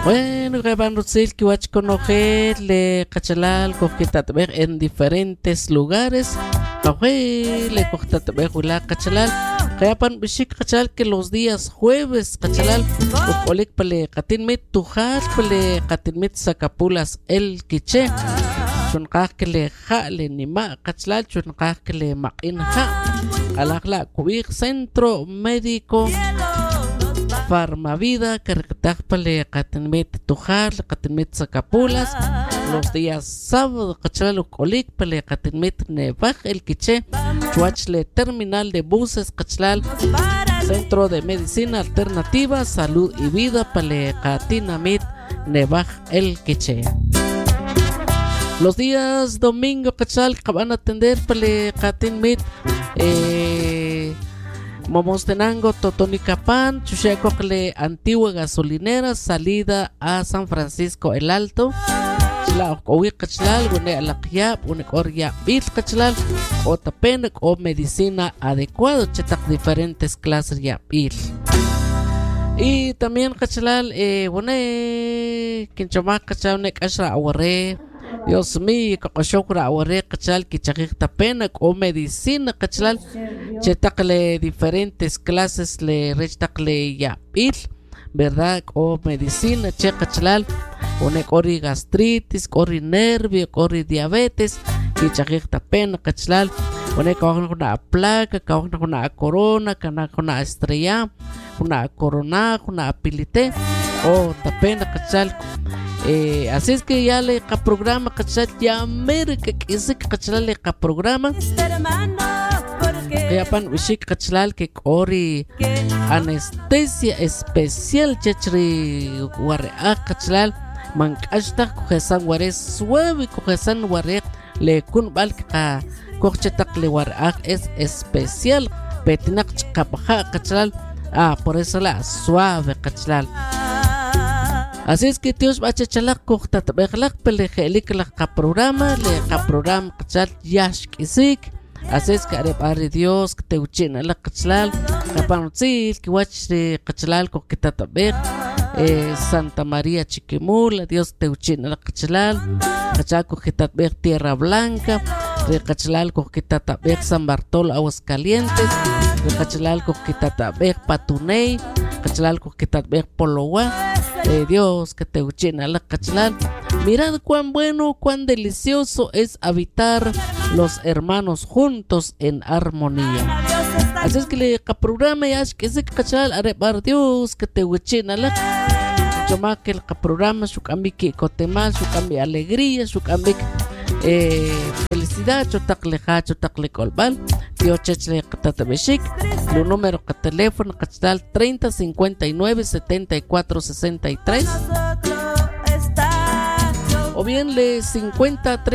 Bueno, Gaban Rutzil, Kiwach conocer, le cachalal, cogitatber en diferentes lugares. Le cogitatber, la cachalal. Kayapan bishik cachalal que los días jueves, cachalal. Upolik pale katinmit tujar, pale katinmit sacapulas el quiche. Chunkaj que le jale ni ma, cachalal, chunkaj que le maquinja. Alakla cubir centro médico. Farmavida, Caracatapale, Catenmet Tujar, Catenmet Zacapulas, los días sábado, Cachalalo Colic, Pale, Catenmet Nevaj, el Quiche, Chuachle, Terminal de Buses, Cachalal, Centro de Medicina Alternativa, Salud y Vida, Pale, Catinamit, Nevaj, el Quiche. Los días domingo, Cachal, que van a atender, Pale, Catinmit, Momostenango, Totonicapán, Chuchacochle, Antigua Gasolinera, salida a San Francisco el Alto, Cachalal, Gune Alaquiap, Unecoria Bil Cachalal, o Tapenek o medicina adecuado, chetak diferentes clases ya Bil. Y también Cachalal, Quinchamac Cachalnek Ashra Awarre. Dios mío, Cocoshokra, Awarre, Cachal, Kichakita Pena, o medicina, Cachal, chetakle diferentes clases, le rechtakle ya pil, ¿verdad? O medicina, che Cachal, one ori gastritis, ori nervio, ori diabetes, Kichakita Pena, Cachal, one una placa, una corona, una estrella, una corona, una pilite, o tapena, Cachal. Así es que ya le programa cachal ya mere que ese cachal le programa ya pan wishik cachal que ori anestesia especial chechri ware cachal mankashta cogesan ware suave cogesan ware le kun balka cochetak le ware es especial petinak chkapaja cachal por eso la suave cachal. Así es que Dios va a chachalak cochtat beglak pelejelik la programa le programa cachal yash kisik. Así es que are Dios que te uchina la cachalal kapanutzil que wach cachalal coquetat beg Santa María Chiquimula Dios te uchina la cachalal cachal coquetat beg Tierra Blanca de cachalal coquetat beg San Bartolo Aguascalientes de cachalal coquetat beg Patuney cachalal coquetat beg Polowa. Dios que te uchina la cachalal. Mirad cuán bueno, cuán delicioso es habitar los hermanos juntos en armonía. Así es que le programa ya que se cachalal arebar Dios que te uchina la choma que el programa su cambio que cotemal su cambio alegría su cambio felicidad chotakle chotakle colbal Dios chechle catabeshik el número de teléfono cachal 30 59 74 63 o bien le 50